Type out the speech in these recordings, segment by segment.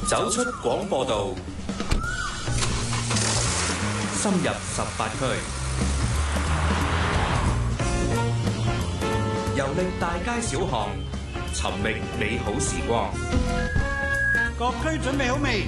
走出廣播道，深入18區，遊歷大街小巷，尋覓美好時光。 各區準備好未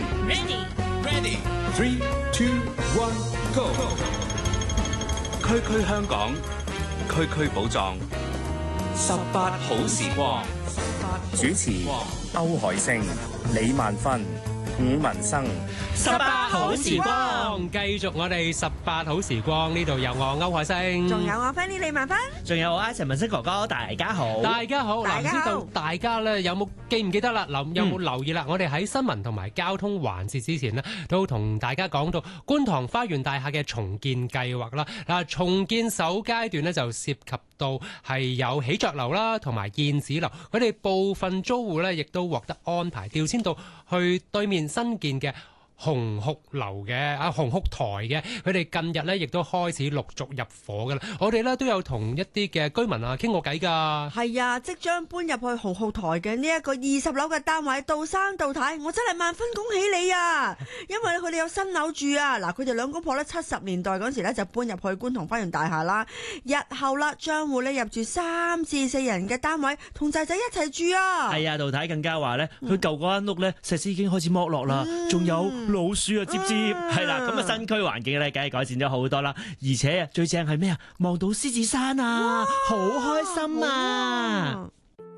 ？Ready。3、2、1 Go！ 區區香港，區區寶藏，18好時光。 主持歐海星、李萬芬、伍文生。 18好時光，繼續我哋18好時光，呢度有我歐海星， 仲有我 Fanny 李萬芬， 仲有我陳文星哥哥，大家好， 大家好。嗱，唔知道大家咧有冇記唔記得啦？有冇留意啦？我哋喺新聞同埋交通環節之前呢，都同大家講到觀塘花園大廈嘅重建計劃啦。嗱，重建首階段呢，就涉及到係有喜鵲樓啦，同埋燕子樓，佢哋部分租戶咧亦都獲得安排調遷到去對面新建嘅紅磡樓嘅紅磡台嘅，佢哋近日咧亦都開始陸續入伙噶啦。我哋咧都有同一啲嘅居民傾過偈㗎。 係啊，即將搬入去紅磡台嘅呢一個20樓嘅單位，杜生杜太，我真係萬分恭喜你啊！因為佢哋有新樓住啊。嗱，佢哋兩公婆咧70年代嗰時咧就搬入去觀塘花園大廈啦，日後啦將會咧入住3至4人嘅單位，同仔仔一齊住啊。 係啊，杜太更加話咧，佢舊嗰間屋咧石屎已經開始剝落啦，仲有老鼠啊，接係啦，咁新區環境咧，梗係改善咗好多啦。而且最正係咩啊？望到獅子山啊，好開心啊！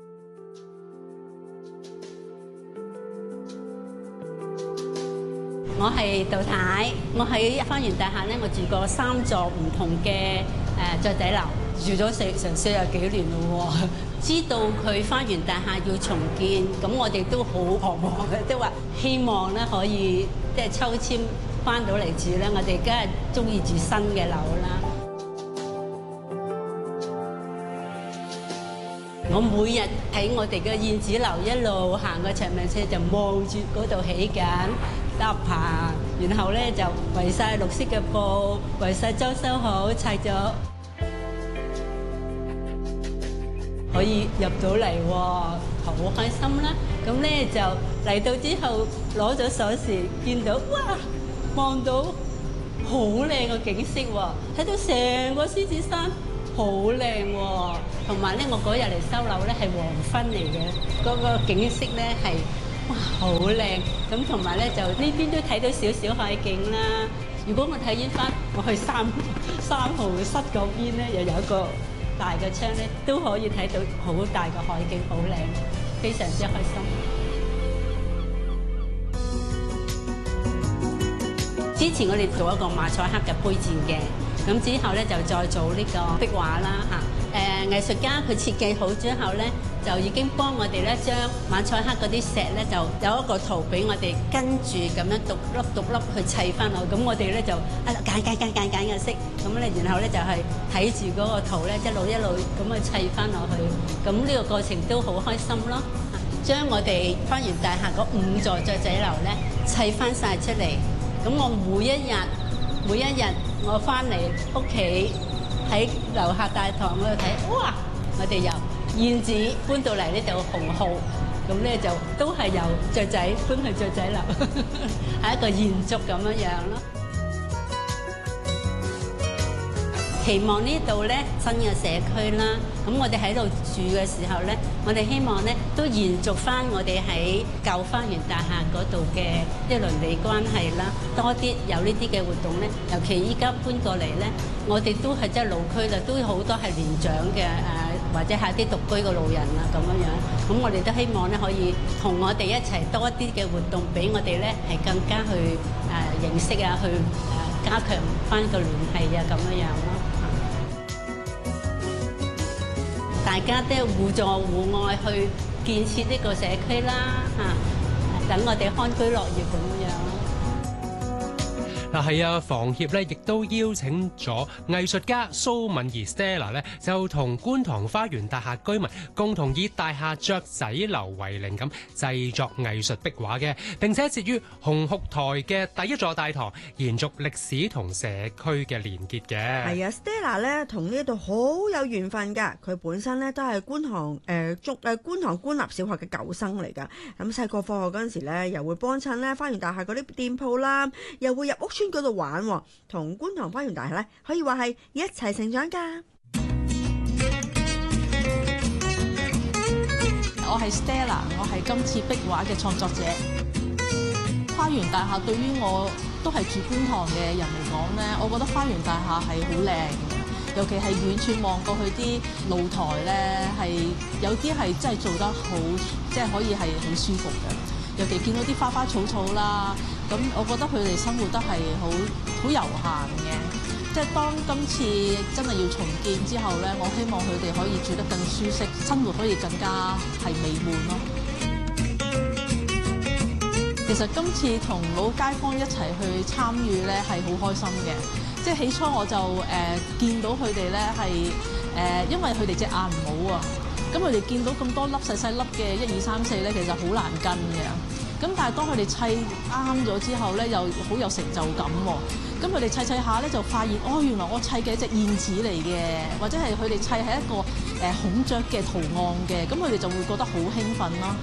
我係杜太，我喺花園大廈咧，我住過3座唔同嘅雀仔樓，住咗成40幾年咯喎。知道佢花園大廈要重建，咁我哋都好彷徨嘅，都話希望咧可以即係抽籤翻到嚟住咧，我哋梗係中意住新嘅樓啦。我每日喺我哋嘅燕子樓一路行個長命車，就望住嗰度起緊搭棚，然後咧就圍晒綠色嘅布，圍晒裝修好砌咗。可以入到嚟喎，好開心啦！咁咧就嚟到之後攞咗鎖匙，見到哇，望到好靚嘅景色喎，睇到成個獅子山好靚喎，同埋咧我嗰日嚟收樓咧係黃昏嚟嘅，嗰個景色咧係哇好靚，咁同埋咧就呢邊都睇到少少海景啦。如果我睇煙花，我去3號室嗰邊咧又有一個大嘅窗咧，都可以睇到好大嘅海景，好靚，非常之開心。之前我哋做一個馬賽克嘅杯墊嘅，咁之後咧就再做呢個壁畫啦嚇。藝術家佢設計好之後咧，就已經幫我哋咧將馬賽克嗰啲石咧就有一個圖俾我哋跟住咁樣獨粒去砌翻落，咁我哋咧就揀嘅色，咁咧然後咧就係睇住嗰個圖咧一路咁去砌翻落去，咁呢個過程都好開心咯。將我哋花園大廈嗰5座雀仔樓咧砌翻晒出嚟，咁我每一日我翻嚟屋企喺樓下大堂嗰度睇，哇！我哋由燕子搬到嚟呢度紅磡，咁咧就都係由雀仔搬去雀仔樓，係一個延續咁樣咯。期望呢度咧新嘅社區啦，咁我哋喺度住嘅時候咧，我哋希望咧都延續翻我哋喺舊花園大廈嗰度嘅一鄰里關係啦，多啲有呢啲嘅活動咧。尤其依家搬過嚟咧，我哋都係即係老區啦，都好多係年長嘅或者係啲獨居嘅老人啊咁樣。咁我哋都希望咧可以同我哋一齊多啲嘅活動，俾我哋咧係更加去認識啊，去加強翻個聯繫啊咁樣咯。大家都互助互愛去建設呢個社區啦，等我哋安居樂業咁樣。 嗱係啊，房協呢亦都邀請咗藝術家蘇敏儀 Stella 呢，就同觀塘花園大廈居民共同以大廈雀仔樓為靈咁製作藝術壁畫嘅，並且設於紅磡台嘅第一座大堂，延續歷史同社區嘅連結嘅。 係啊 ，Stella 咧同呢度好有緣分㗎。佢本身咧都係觀塘觀塘官立小學嘅舊生嚟㗎。咁細個放學嗰陣時咧，又會幫襯咧花園大廈嗰啲店鋪啦，又會入屋村嗰度玩，同觀塘花園大廈咧可以話係一齊成長㗎。 我係 Stella， 我係今次壁畫嘅創作者。花園大廈對於我都係住觀塘嘅人嚟講咧，我覺得花園大廈係好靚嘅，尤其係遠處望過去啲露台咧，係有啲係真係做得好，即係可以係好舒服嘅。尤其見到啲花花草草啦，咁我覺得佢哋生活得係好悠閒嘅。即係當今次真係要重建之後咧，我希望佢哋可以住得更舒適，生活可以更加係美滿咯。其實今次同老街坊一齊去參與咧係好開心嘅。即係起初我就見到佢哋咧係因為佢哋隻眼唔好啊，咁佢哋見到咁多粒細細粒嘅1、2、3、4咧，其實好難跟嘅。咁但係當佢哋砌啱咗之後咧，又好有成就感喎。咁佢哋砌砌下咧，就發現原來我砌嘅一隻燕子嚟嘅，或者係佢哋砌係一個孔雀嘅圖案嘅，咁佢哋就會覺得好興奮咯。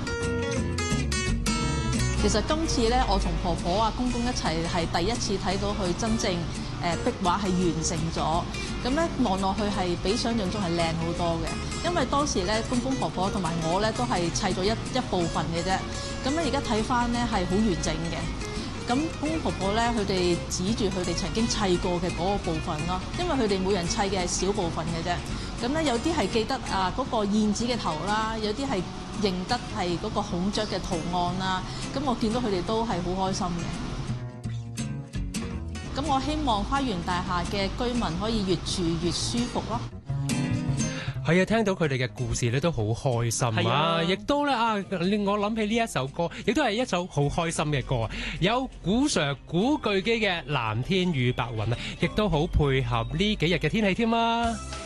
其實今次咧，我同婆婆啊、公公一齊係第一次睇到佢真正壁畫係完成咗，咁咧望落去係比想象中係靚好多嘅。因為當時咧，公公婆婆同埋我咧都係砌咗一部分嘅啫，咁咧而家睇翻咧係好完整嘅。咁公公婆婆咧，佢哋指住佢哋曾經砌過嘅嗰個部分咯，因為佢哋每人砌嘅係小部分嘅啫。咁咧有啲係記得嗰個燕子嘅頭啦，有啲係認得係嗰個孔雀嘅圖案啦。咁我見到佢哋都係好開心嘅。咁我希望花園大廈嘅居民可以越住越舒服咯。 係啊，聽到佢哋嘅故事咧都好開心啊！亦都咧令我諗起呢一首歌，亦都係一首好開心嘅歌啊！有古 Sir 古巨基嘅《藍天與白雲》啊，亦都好配合呢幾日嘅天氣添啊！